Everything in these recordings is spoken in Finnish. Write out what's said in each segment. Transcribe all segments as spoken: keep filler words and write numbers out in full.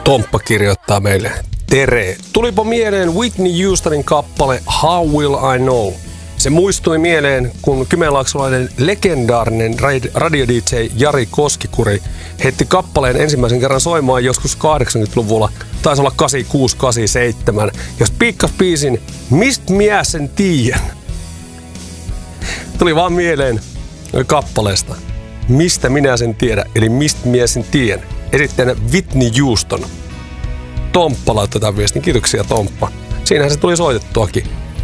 Tomppa kirjoittaa meille. Tere. Tulipa mieleen Whitney Houstonin kappale How Will I Know. Se muistui mieleen, kun kymenlaaksolainen legendaarinen radio D J Jari Koskikuri heitti kappaleen ensimmäisen kerran soimaan joskus kahdeksankymmentäluvulla. Taisi olla kahdeksankymmentäkuusi kahdeksankymmentäseitsemän. Jos piikkas biisin Mist miä sen tiiän. Tuli vaan mieleen kappaleesta. Mistä minä sen tiedän, eli mistä minä sen tiedän. Esittäjänä Whitney Houston. Tomppa laittoi tämän viestin. Kiitoksia Tomppa. Siinähän se tuli soitettuakin.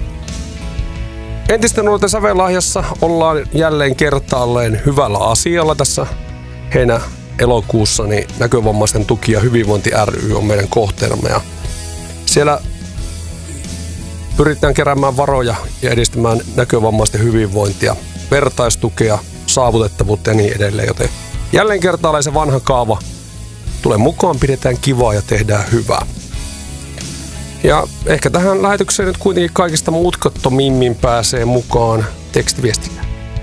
Entisten nuorten sävellahjassa ollaan jälleen kertaalleen hyvällä asialla tässä heinä-elokuussa, niin näkövammaisten tuki ja hyvinvointi ry on meidän kohteenamme. Ja siellä pyritään keräämään varoja ja edistämään näkövammaisten hyvinvointia, vertaistukea, saavutettavuutta ja niin edelleen. Joten jälleen kertaalleen se vanha kaava. Tulee mukaan, pidetään kivaa ja tehdään hyvää. Ja ehkä tähän lähetykseen nyt kuitenkin kaikista mutkattomimmin pääsee mukaan tekstiviestillä.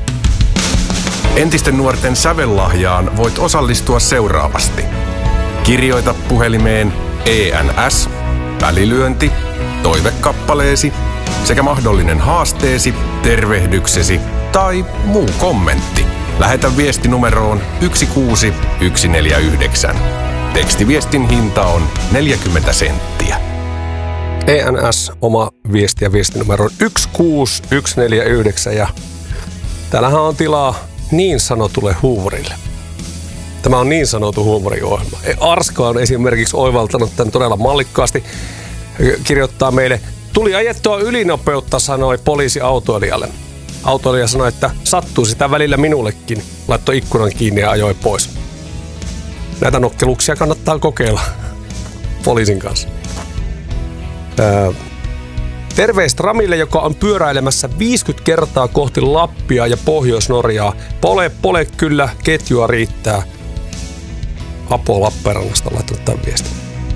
Entisten nuorten sävellahjaan voit osallistua seuraavasti. Kirjoita puhelimeen E N S, välilyönti, toivekappaleesi sekä mahdollinen haasteesi, tervehdyksesi tai muu kommentti. Lähetä viesti numeroon yksi kuusi yksi neljä yhdeksän. Tekstiviestin hinta on neljäkymmentä senttiä. E N S, oma viesti ja viestinumero on yksi kuusi yksi neljä yhdeksän ja täällähän on tilaa niin sanotulle huumorille. Tämä on niin sanottu huumoriohjelma. Arska on esimerkiksi oivaltanut tämän todella mallikkaasti. Kirjoittaa meille, tuli ajettua ylinopeutta, sanoi poliisi autoilijalle. Autoilija sanoi, että sattuu sitä välillä minullekin. Laittoi ikkunan kiinni ja ajoi pois. Näitä nokkeluksia kannattaa kokeilla poliisin kanssa. Öö, terveistä Ramille, joka on pyöräilemässä viisikymmentä kertaa kohti Lappia ja Pohjois-Norjaa. Pole, pole kyllä, ketjua riittää. Apo Lappeenrannasta on laittanut tämän viestin.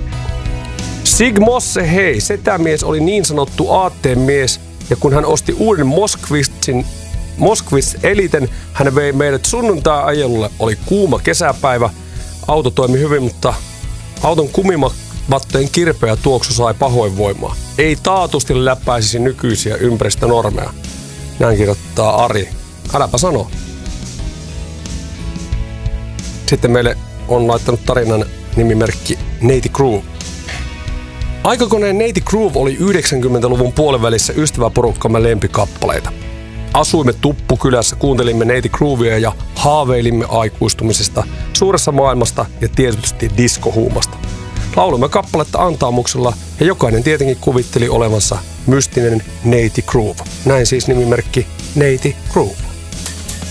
Sig Mosse, hei, setämies oli niin sanottu aatteemies, ja kun hän osti uuden Moskvitsin, Moskvits Eliten, hän vei meidät sunnuntai-ajelulle. Oli kuuma kesäpäivä, auto toimi hyvin, mutta auton kumimattojen kirpeä tuoksu sai pahoinvoimaa. Ei taatusti läpäisisi nykyisiä ympäristönormeja. Näin kirjoittaa Ari. Äläpä sano. Sitten meille on laittanut tarinan nimimerkki Neiti Groove. Aikakoneen Neiti Groove oli yhdeksänkymmentäluvun puolivälissä ystäväporukkamme lempikappaleita. Asuimme Tuppukylässä, kuuntelimme Neiti Groovea ja haaveilimme aikuistumisesta, suuressa maailmasta ja tietysti diskohuumasta. Laulimme kappaletta antaamuksella ja jokainen tietenkin kuvitteli olevansa mystinen Neiti Groove. Näin siis nimimerkki Neiti Groove.